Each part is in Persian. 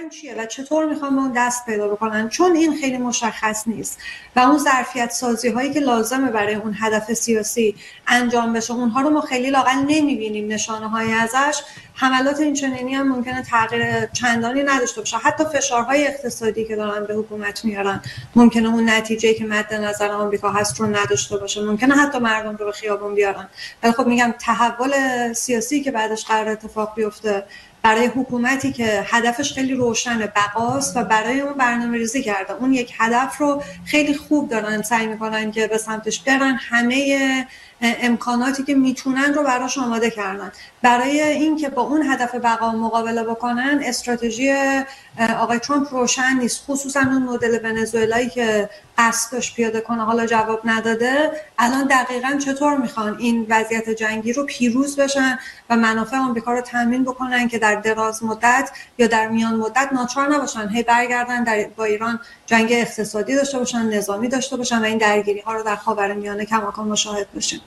چیه و چطور میخوان به اون دست پیدا بکنن، چون این خیلی مشخص نیست و اون ظرفیت سازی هایی که لازمه برای اون هدف سیاسی انجام بشه اونها رو ما خیلی لااقل نمیبینیم نشانه هایی ازش. حملات این چنینی هم ممکنه تغییر چندانی نداشته باشه، حتی فشارهای اقتصادی که دارن به حکومت میارن ممکنه اون نتیجه‌ای که مد نظر آمریکا هست رو نداشته باشه، ممکنه حتی مردم رو به خیابون بیارن. ولی خب میگم تحول سیاسی که بعدش قرار اتفاق بیفته برای حکومتی که هدفش خیلی روشنه، بقاست و برای اون برنامه‌ریزی کرده، اون یک هدف رو خیلی خوب دارن سعی میکنن که به سمتش برن، همه امکاناتی که میتونن رو براش آماده کردن. برای اینکه با اون هدف بقا مقابله بکنن استراتژی آقای ترامپ روشن نیست، خصوصا اون مدل ونزوئلایی که قصد داشت پیاده کنه حالا جواب نداده. الان دقیقاً چطور میخوان این وضعیت جنگی رو پیروز بشن و منافع آمریکا رو تامین بکنن که در دراز مدت یا در میان مدت ناچار نباشن هی برگردن با ایران جنگ اقتصادی داشته باشن، نظامی داشته باشن و این درگیری ها رو در خاورمیانه کماکان مشاهده بشیم.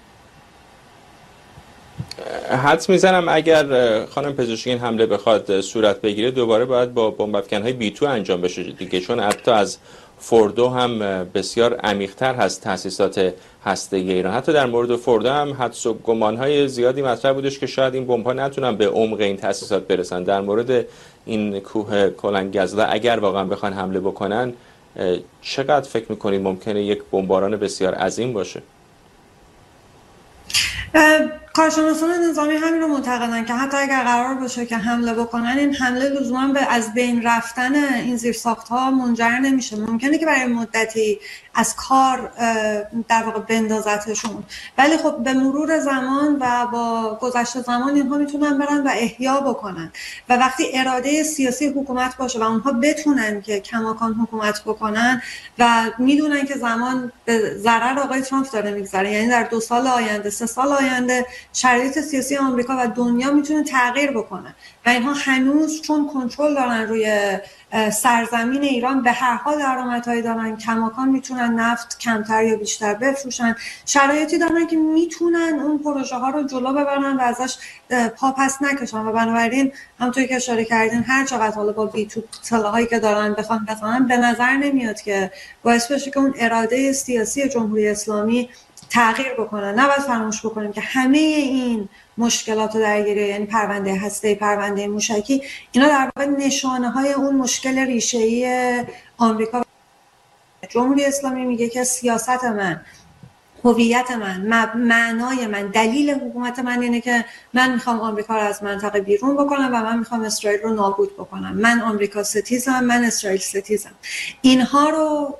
حدس میزنم اگر خانم پزشکی این حمله بخواد صورت بگیره دوباره باید با بمب افکن‌های B2 انجام بشه دیگه، چون حتی از فوردو هم بسیار عمیق‌تر هست تأسیسات هسته‌ای ایران. حتی در مورد فوردو هم حدس و گمان‌های زیادی مطرح بودش که شاید این بمب‌ها نتونن به عمق این تأسیسات برسن. در مورد این کوه کلنگ‌گزلا اگر واقعا بخوان حمله بکنن چقدر فکر می‌کنید ممکنه یک بمباران بسیار عظیم باشه؟ کارشناسان نظامی همین رو معتقدن که حتی اگر قرار باشه که حمله بکنن، این حمله لزوما به از بین رفتن این زیرساخت‌ها منجر نمیشه. ممکنه که برای مدتی از کار در واقع بندازتشون، ولی خب به مرور زمان و با گذشت زمان اینها میتونن برن و احیا بکنن و وقتی اراده سیاسی حکومت باشه و اونها بتونن که کماکان حکومت بکنن و میدونن که زمان به ضرر آقای ترامپ داره میگذره، یعنی در 2 سال آینده 3 سال آینده شرایط سیاسی آمریکا و دنیا میتونه تغییر بکنه و اینها هنوز چون کنترل دارن روی سرزمین ایران به هر حال درآمدهایی دارن، کماکان میتونن نفت کمتر یا بیشتر بفروشن، شرایطی دارن که میتونن اون پروژه ها رو جلو ببرن و ازش پا پس نکشن و بنابراین همونطوری که اشاره کردین هر چقدر حالا با B2 سلاحایی که دارن بخوان بزنن به نظر نمیاد که باعث بشه که اون اراده سیاسی جمهوری اسلامی تغییر بکنن. نباید فراموش بکنیم که همه این مشکلات و درگیری، یعنی پرونده هسته‌ای، پرونده موشکی، اینا در واقع نشانه های اون مشکل ریشه‌ای آمریکا. جمهوری اسلامی میگه که سیاست من، هویت من، معنای من، دلیل حکومت من اینه که من میخوام آمریکا رو از منطقه بیرون بکنم و من میخوام اسرائیل رو نابود بکنم. من آمریکا ستیزم، من اسرائیل ستیزم. اینها رو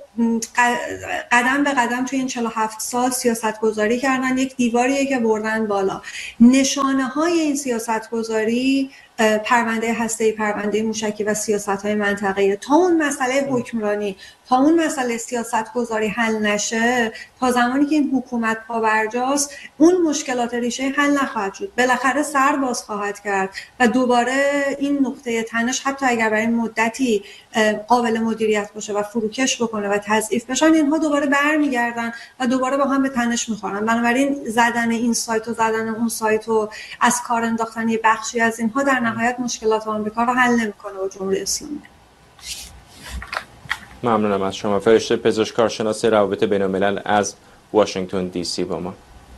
قدم به قدم توی این 47 سال سیاست گذاری کردن، یک دیواریه که بردن بالا. نشانه های این سیاست گذاری پرونده هسته‌ای، پرونده موشکی و سیاست‌های منطقه‌ای. تا اون مسئله حکمرانی، تا اون مسئله سیاست گذاری حل نشه، تا زمانی که این حکومت پابرجاست، اون مشکلات ریشه حل نخواهد شد. بالاخره سر باز خواهد کرد و دوباره این نقطه تنش حتی اگر برای مدتی قابل مدیریت باشه و فروکش بکنه و تضعیف بشن، اینها دوباره برمیگردن و دوباره با هم به تنش میخورن. بنابراین زدن این سایت و زدن اون سایت و از کار انداختن یه بخشی از اینها در نهایت مشکلات آمریکا رو حل نمیکنه و جمهوری اسلامی. ممنونم از شما. فرشته پزشک، کارشناس روابط بین الملل از واشنگتن دی سی با ما.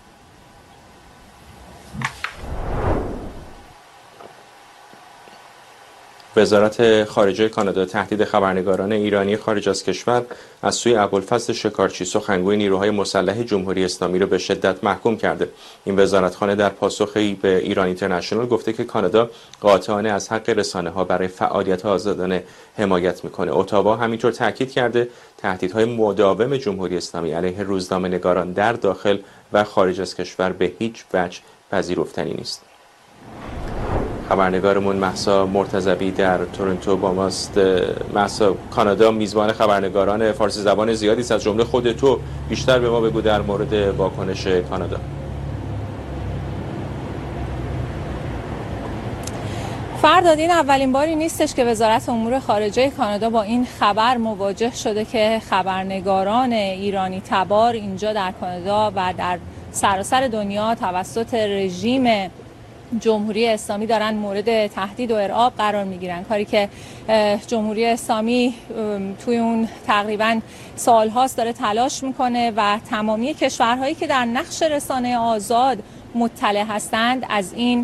وزارت خارجه کانادا تهدید خبرنگاران ایرانی خارج از کشور از سوی ابوالفضل شکارچی، سخنگوی نیروهای مسلح جمهوری اسلامی را به شدت محکوم کرده. این وزارتخانه در پاسخی به ایران اینترنشنال گفته که کانادا قاطعانه از حق رسانه‌ها برای فعالیت آزادانه حمایت میکنه. اتاوا همینطور تاکید کرده تهدیدهای مداوم جمهوری اسلامی علیه روزنامه‌نگاران در داخل و خارج از کشور به هیچ وجه پذیرفتنی نیست. خبرنگارمون مهسا مرتضوی در تورنتو با ماست. مهسا، کانادا میزبان خبرنگاران فارسی زبان زیادی است، از جمله خود تو. بیشتر به ما بگو در مورد واکنش کانادا. فرداد، این اولین باری نیستش که وزارت امور خارجه کانادا با این خبر مواجه شده که خبرنگاران ایرانی تبار اینجا در کانادا و در سراسر دنیا توسط رژیم جمهوری اسلامی دارن مورد تهدید و ارعاب قرار میگیرن، کاری که جمهوری اسلامی توی اون تقریبا سالهاست داره تلاش میکنه و تمامی کشورهایی که در نقش رسانه آزاد مطلع هستند از این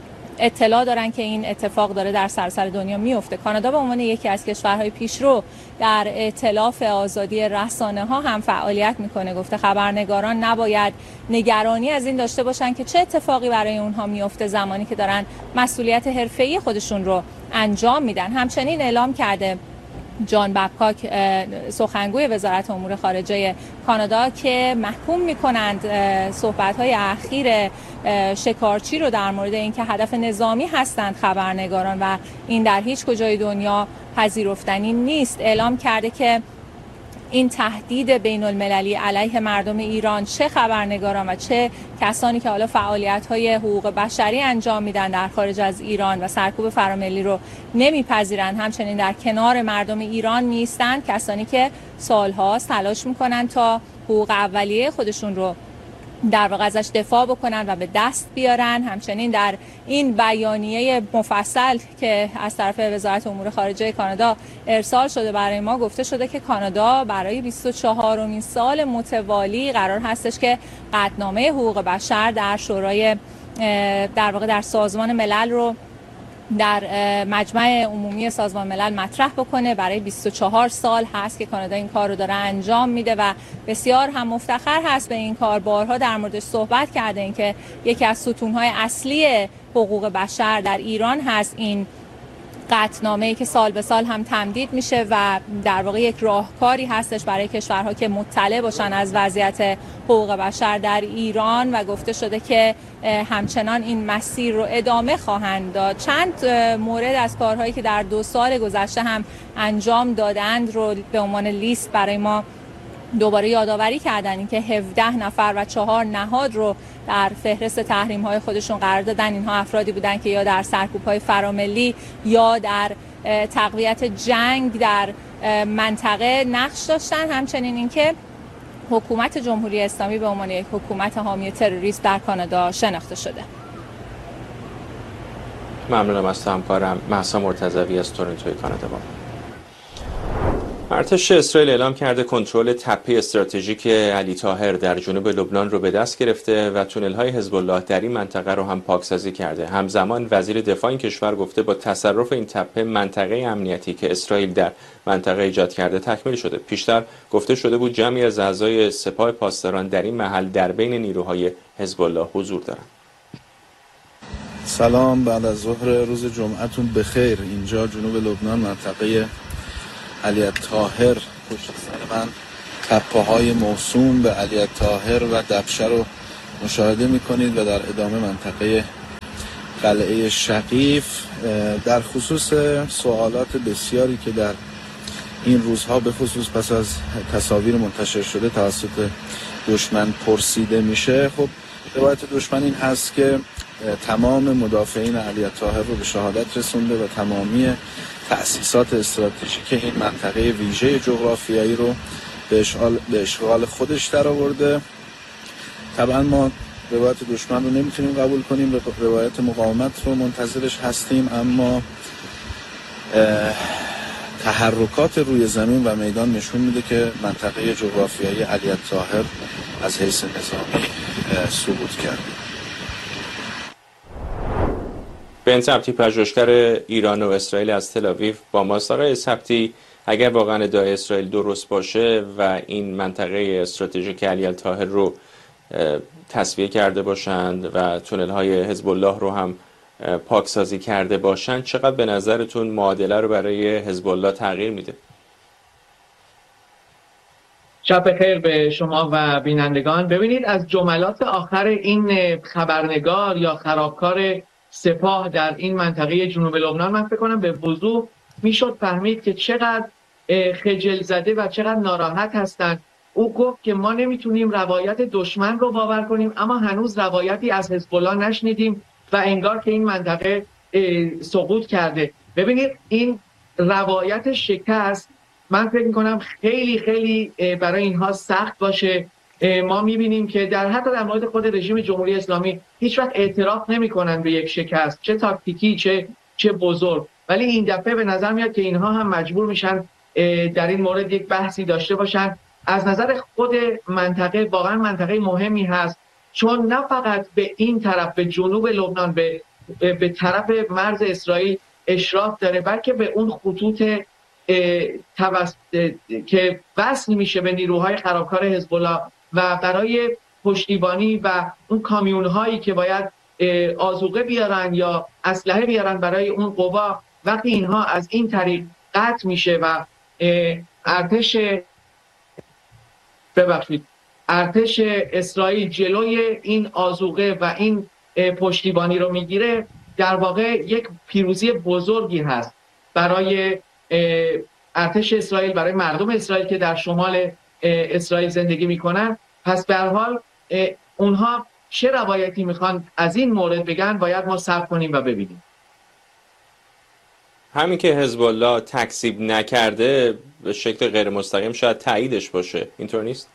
اطلاع دارن که این اتفاق داره در سراسر دنیا میفته. کانادا به عنوان یکی از کشورهای پیشرو در ائتلاف آزادی رسانه ها هم فعالیت میکنه. گفته خبرنگاران نباید نگرانی از این داشته باشن که چه اتفاقی برای اونها میفته زمانی که دارن مسئولیت حرفه‌ای خودشون رو انجام میدن. همچنین اعلام کرده جان بابکاک سخنگوی وزارت امور خارجه کانادا که محکوم میکنند صحبت‌های اخیر شکارچی رو در مورد اینکه هدف نظامی هستند خبرنگاران و این در هیچ کجای دنیا پذیرفتنی نیست. اعلام کرده که این تهدید بین المللی علیه مردم ایران، چه خبرنگاران و چه کسانی که حالا فعالیت‌های حقوق بشری انجام میدن در خارج از ایران و سرکوب فراملی رو نمیپذیرند. همچنین در کنار مردم ایران نیستند کسانی که سال‌ها تلاش میکنن تا حقوق اولیه خودشون رو در واقع ازش دفاع بکنن و به دست بیارن. همچنین در این بیانیه مفصل که از طرف وزارت امور خارجه کانادا ارسال شده برای ما گفته شده که کانادا برای 24مین سال متوالی قرار هستش که قطعنامه حقوق بشر در شورای در واقع در سازمان ملل رو در مجمع عمومی سازمان ملل مطرح بکنه. برای 24 سال هست که کانادا این کار رو داره انجام میده و بسیار هم مفتخر هست به این کار. بارها در موردش صحبت کرده این که یکی از ستونهای اصلی حقوق بشر در ایران هست این قطعنامه‌ای که سال به سال هم تمدید میشه و در واقع یک راهکاری هستش برای کشورها که مطلع باشن از وضعیت حقوق بشر در ایران و گفته شده که همچنان این مسیر رو ادامه خواهند داد. چند مورد از کارهایی که در 2 سال گذشته هم انجام دادند رو به عنوان لیست برای ما دوباره یادآوری کردن، این که 17 نفر و 4 نهاد رو در فهرست تحریم‌های خودشون قرار دادن. اینها افرادی بودن که یا در سرکوب‌های فراملی یا در تقویت جنگ در منطقه نقش داشتن. همچنین اینکه حکومت جمهوری اسلامی به عنوان یک حکومت حامی تروریست در کانادا شناخته شده. ممنونم از همکارم مهسا مرتضوی از تورنتوی کانادا. ارتش اسرائیل اعلام کرده کنترل تپه استراتژیک علی طاهر در جنوب لبنان رو به دست گرفته و تونل‌های حزب الله در این منطقه رو هم پاکسازی کرده. همزمان وزیر دفاع این کشور گفته با تصرف این تپه منطقه امنیتی که اسرائیل در منطقه ایجاد کرده تکمیل شده. پیشتر گفته شده بود جمعی از اعضای سپاه پاسداران در این محل در بین نیروهای حزب الله حضور دارند. سلام، بعد از ظهر روز جمعتون بخیر. اینجا جنوب لبنان منطقه علی طاهر، پشت سر من تپه‌های موسوم به علی طاهر و دبشه رو مشاهده می‌کنید و در ادامه منطقه قلعه شقیف. در خصوص سوالات بسیاری که در این روزها به خصوص پس از تصاویر منتشر شده توسط دشمن پرسیده میشه، خب روایت دشمن این هست که تمام مدافعین علی طاهر رو به شهادت رسونده و تمامی تأسیسات استراتژیک این منطقه ویژه جغرافیایی رو به اشغال خودش در آورده. طبعا ما روایت دشمن رو نمیتونیم قبول کنیم و روایت مقاومت رو منتظرش هستیم، اما تحرکات روی زمین و میدان نشون میده که منطقه جغرافیایی علی طاهر از حیث نظامی سقوط کرده. به این ترتیب پژوهشگر ایران و اسرائیل از تل آویو با ماست. آقای سبتی، اگر واقعا ادعای اسرائیل درست باشه و این منطقه استراتژیک علی طاهر رو تصفیه کرده باشند و تونل های حزب الله رو هم پاکسازی کرده باشند، چقدر به نظرتون معادله رو برای حزب الله تغییر میده؟ شب خیر به شما و بینندگان. ببینید، از جملات آخر این خبرنگار یا خرابکار سپاه در این منطقه جنوب لبنان من فکر کنم به وضوح میشد فهمید که چقدر خجل زده و چقدر ناراحت هستند. او گفت که ما نمیتونیم روایت دشمن رو باور کنیم، اما هنوز روایتی از حزب الله نشنیدیم و انگار که این منطقه سقوط کرده. ببینید، این روایت شکست من فکر میکنم خیلی خیلی برای اینها سخت باشه ما میبینیم که حتی در مورد خود رژیم جمهوری اسلامی هیچ وقت اعتراف نمیکنن به یک شکست، چه تاکتیکی چه بزرگ. ولی این دفعه به نظر میاد که اینها هم مجبور میشن در این مورد یک بحثی داشته باشن. از نظر خود منطقه واقعا منطقه مهمی هست، چون نه فقط به این طرف به جنوب لبنان به طرف مرز اسرائیل اشراف داره، بلکه به اون خطوط که وصل میشه به نیروهای خرابکار حزب الله و برای پشتیبانی و اون کامیون هایی که باید آذوقه بیارن یا اسلحه بیارن برای اون قوا، وقتی اینها از این طریق قطع میشه و ارتش اسرائیل جلوی این آذوقه و این پشتیبانی رو میگیره، در واقع یک پیروزی بزرگی هست برای ارتش اسرائیل، برای مردم اسرائیل که در شمال اسرائیل زندگی میکنن. پس به هر حال اونها چه روایتی میخوان از این مورد بگن باید ما صبر کنیم و ببینیم. همین که حزب الله تکذیب نکرده به شکل غیر مستقیم شاید تاییدش باشه، اینطور نیست؟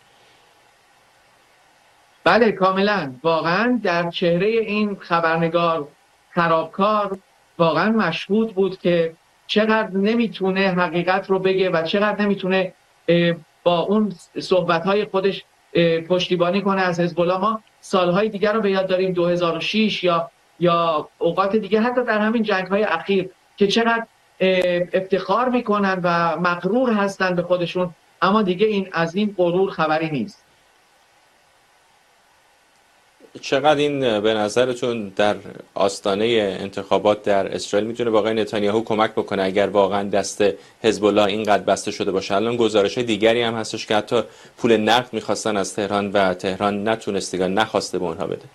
بله کاملا. واقعا در چهره این خبرنگار خرابکار واقعا مشهود بود که چقدر نمیتونه حقیقت رو بگه و چقدر نمیتونه با اون صحبت‌های خودش پشتیبانی کنه از حزب الله. ما سالهای دیگر رو به یاد داریم، 2006 یا اوقات دیگه، حتی در همین جنگ‌های اخیر که چقدر افتخار میکنن و مغرور هستن به خودشون، اما دیگه از این غرور خبری نیست. چقدر این به نظرتون در آستانه انتخابات در اسرائیل میتونه واقعا نتانیاهو کمک بکنه اگر واقعا دست حزب الله اینقدر بسته شده باشه؟ الان گزارش‌های دیگری هم هستش که حتی پول نقد میخواستن از تهران و تهران نتونسته یا نخواسته به اونها بده.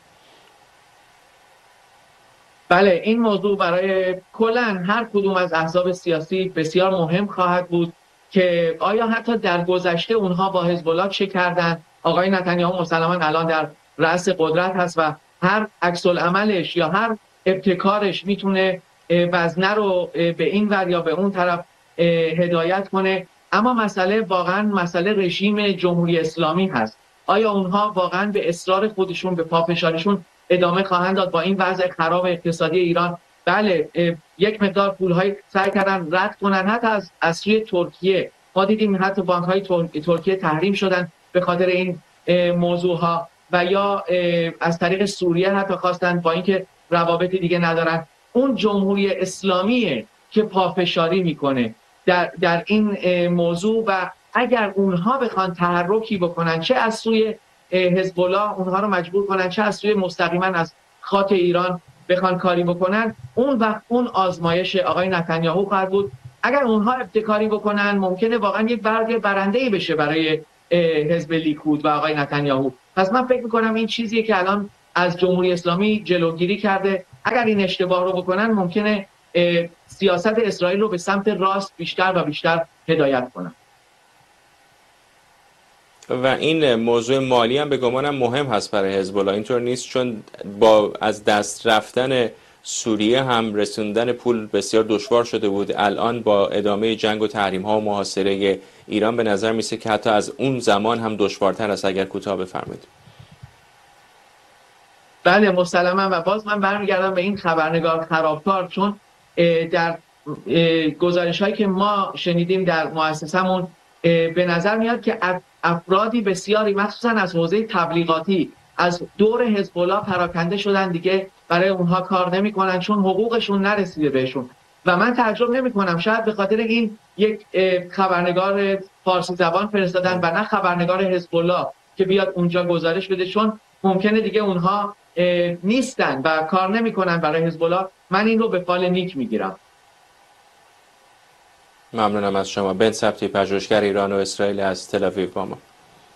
بله، این موضوع برای کلاً هر کدوم از احزاب سیاسی بسیار مهم خواهد بود که آیا حتی در گذشته اونها با حزب الله چه کردن. آقای نتانیاهو مسلماً الان در رأس قدرت هست و هر عکس العملش یا هر ابتکارش میتونه وزنه رو به این ور یا به اون طرف هدایت کنه. اما مسئله واقعا مسئله رژیم جمهوری اسلامی هست. آیا اونها واقعا به اصرار خودشون، به پافشاریشون ادامه خواهند داد با این وضع خراب اقتصادی ایران؟ بله، یک مقدار پول‌های سعی کردن رد کنن، حتی از سوی ترکیه. ما دیدیم حتی بانک‌های ترکیه تحریم شدن به خاطر این موضوعها، و یا از طریق سوریه حتی خواستن، با اینکه روابط دیگه ندارن. اون جمهوری اسلامیه که پافشاری میکنه در این موضوع، و اگر اونها بخوان تحرکی بکنن، چه از سوی حزب الله اونها رو مجبور کنن، چه از سوی مستقیما از خاک ایران بخوان کاری بکنن، اون وقت اون آزمایش آقای نتانیاهو خواهد بود. اگر اونها ابتکاری بکنن ممکنه واقعا یک برگ برنده‌ای بشه برای حزب لیکود و آقای نتانیاهو. پس من فکر میکنم این چیزیه که الان از جمهوری اسلامی جلوگیری کرده. اگر این اشتباه رو بکنن ممکنه سیاست اسرائیل رو به سمت راست بیشتر و بیشتر هدایت کنن. و این موضوع مالی هم به گمانم مهم هست برای حزب الله، اینطور نیست؟ چون با از دست رفتن سوریه هم رسوندن پول بسیار دشوار شده بود. الان با ادامه جنگ و تحریم ها و محاصره ایران به نظر میسه که حتی از اون زمان هم دشوارتر است. اگر کوتاه بفرمایید. بله مسلما. و باز من برمیگردم به این خبرنگار خرابکار، چون در گزارش هایی که ما شنیدیم در مؤسسمون به نظر میاد که افرادی بسیاری مخصوصا از حوزه تبلیغاتی از دور حزب الله پراکنده شدن، دیگه برای اونها کار نمی‌کنن چون حقوقشون نرسیده بهشون. و من تعجب نمی‌کنم شاید به خاطر این یک خبرنگار فارسی زبان فرستادن و نه خبرنگار حزب الله که بیاد اونجا گزارش بده، چون ممکنه دیگه اونها نیستن و کار نمی‌کنن برای حزب الله. من این رو به فال نیک می‌گیرم. ممنونم از شما. بن ثبتی، پژوهشگر ایران و اسرائیل از تل آویو با ما.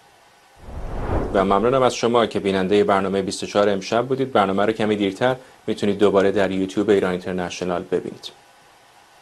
و ممنونم از شما که بیننده برنامه 24 امشب بودید. برنامه رو کمی دیرتر میتونید دوباره در یوتیوب ایران اینترنشنال ببینید.